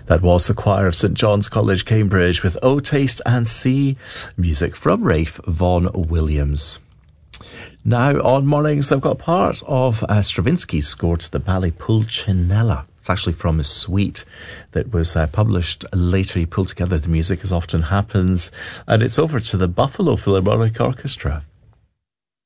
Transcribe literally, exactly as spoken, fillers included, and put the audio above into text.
That was the choir of St John's College, Cambridge, with O Taste and See, music from Rafe Vaughan Williams. Now, on Mornings, I've got part of uh, Stravinsky's score to the ballet Pulcinella. It's actually from a suite that was uh, published later. He pulled together the music, as often happens, and it's over to the Buffalo Philharmonic Orchestra.